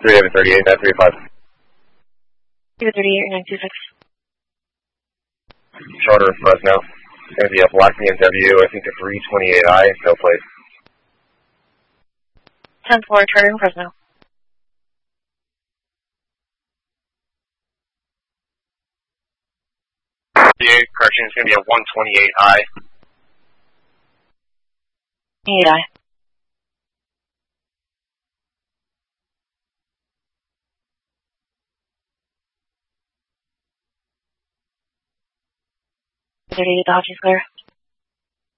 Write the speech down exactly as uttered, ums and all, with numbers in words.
three David thirty-eight, nine three five. David thirty-eight, nine two six. Charter Fresno. It's going to be a black B M W, I think a three twenty-eight I, no plate. ten four, Charter in Fresno. Correction, it's going to be a one twenty-eight I. eight I. thirty-eight, Dodge is clear.